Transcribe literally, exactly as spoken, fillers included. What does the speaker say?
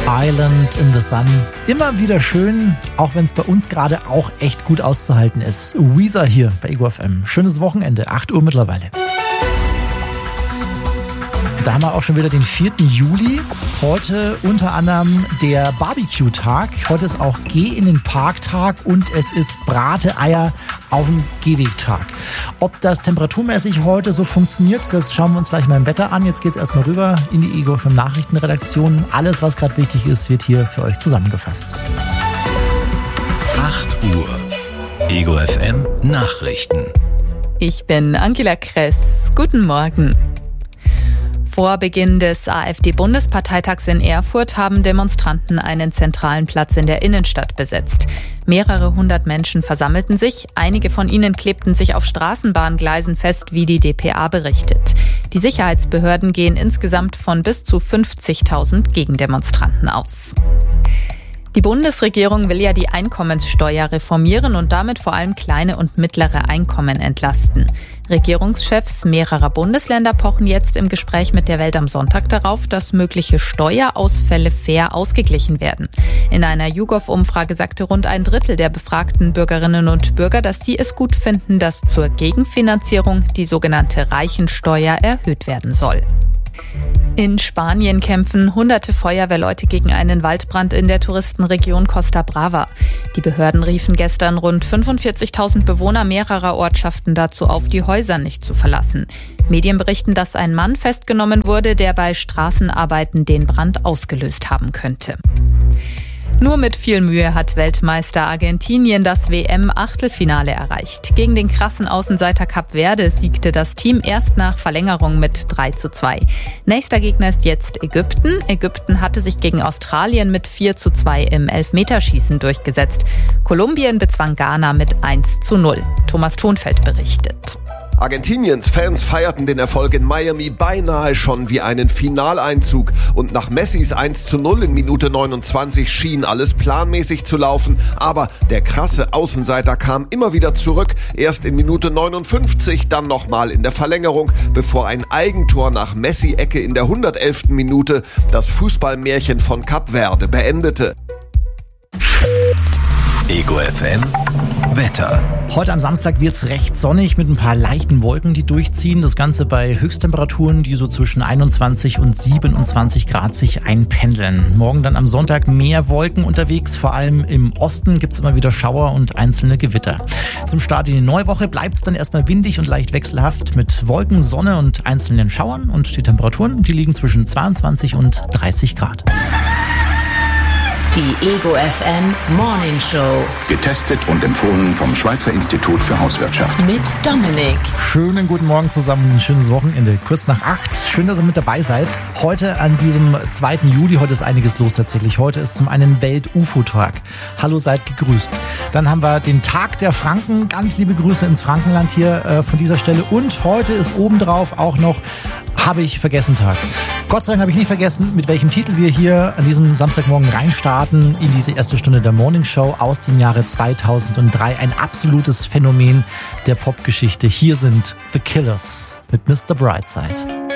Island in the Sun. Immer wieder schön, auch wenn es bei uns gerade auch echt gut auszuhalten ist. Weezer hier bei Ego F M. Schönes Wochenende, acht Uhr mittlerweile. Da haben wir auch schon wieder den vierten Juli. Heute unter anderem der Barbecue-Tag. Heute ist auch Geh in den Park-Tag und es ist Brate-Eier auf dem Gehweg-Tag. Ob das temperaturmäßig heute so funktioniert, das schauen wir uns gleich mal im Wetter an. Jetzt geht es erstmal rüber in die Ego F M Nachrichtenredaktion. Alles, was gerade wichtig ist, wird hier für euch zusammengefasst. acht Uhr. Ego F M Nachrichten. Ich bin Angela Kress. Guten Morgen. Vor Beginn des AfD-Bundesparteitags in Erfurt haben Demonstranten einen zentralen Platz in der Innenstadt besetzt. Mehrere hundert Menschen versammelten sich. Einige von ihnen klebten sich auf Straßenbahngleisen fest, wie die D P A berichtet. Die Sicherheitsbehörden gehen insgesamt von bis zu fünfzigtausend Gegendemonstranten aus. Die Bundesregierung will ja die Einkommenssteuer reformieren und damit vor allem kleine und mittlere Einkommen entlasten. Regierungschefs mehrerer Bundesländer pochen jetzt im Gespräch mit der Welt am Sonntag darauf, dass mögliche Steuerausfälle fair ausgeglichen werden. In einer YouGov-Umfrage sagte rund ein Drittel der befragten Bürgerinnen und Bürger, dass sie es gut finden, dass zur Gegenfinanzierung die sogenannte Reichensteuer erhöht werden soll. In Spanien kämpfen hunderte Feuerwehrleute gegen einen Waldbrand in der Touristenregion Costa Brava. Die Behörden riefen gestern rund fünfundvierzigtausend Bewohner mehrerer Ortschaften dazu auf, die Häuser nicht zu verlassen. Medien berichten, dass ein Mann festgenommen wurde, der bei Straßenarbeiten den Brand ausgelöst haben könnte. Nur mit viel Mühe hat Weltmeister Argentinien das W M-Achtelfinale erreicht. Gegen den krassen Außenseiter Kap Verde siegte das Team erst nach Verlängerung mit drei zu zwei. Nächster Gegner ist jetzt Ägypten. Ägypten hatte sich gegen Australien mit vier zu zwei im Elfmeterschießen durchgesetzt. Kolumbien bezwang Ghana mit eins zu null. Thomas Thonfeld berichtet. Argentiniens Fans feierten den Erfolg in Miami beinahe schon wie einen Finaleinzug und nach Messis eins zu null in Minute neunundzwanzig schien alles planmäßig zu laufen, aber der krasse Außenseiter kam immer wieder zurück, erst in Minute neunundfünfzig, dann nochmal in der Verlängerung, bevor ein Eigentor nach Messi-Ecke in der hundertelften Minute das Fußballmärchen von Kap Verde beendete. Ego F M Wetter. Heute am Samstag wird es recht sonnig mit ein paar leichten Wolken, die durchziehen. Das Ganze bei Höchsttemperaturen, die so zwischen einundzwanzig und siebenundzwanzig Grad sich einpendeln. Morgen dann am Sonntag mehr Wolken unterwegs. Vor allem im Osten gibt es immer wieder Schauer und einzelne Gewitter. Zum Start in die neue Woche bleibt es dann erstmal windig und leicht wechselhaft mit Wolken, Sonne und einzelnen Schauern. Und die Temperaturen, die liegen zwischen zweiundzwanzig und dreißig Grad. Die Ego F M Morning Show. Getestet und empfohlen vom Schweizer Institut für Hauswirtschaft. Mit Dominik. Schönen guten Morgen zusammen, ein schönes Wochenende. Kurz nach acht. Schön, dass ihr mit dabei seid. Heute an diesem zweiten Juli, heute ist einiges los tatsächlich. Heute ist zum einen Welt-U F O-Tag. Hallo, seid gegrüßt. Dann haben wir den Tag der Franken. Ganz liebe Grüße ins Frankenland hier äh, von dieser Stelle. Und heute ist obendrauf auch noch Habe ich vergessen Tag. Gott sei Dank habe ich nicht vergessen, mit welchem Titel wir hier an diesem Samstagmorgen reinstarten in diese erste Stunde der Morning Show aus dem Jahre zweitausenddrei. Ein absolutes Phänomen der Popgeschichte. Hier sind The Killers mit Mister Brightside.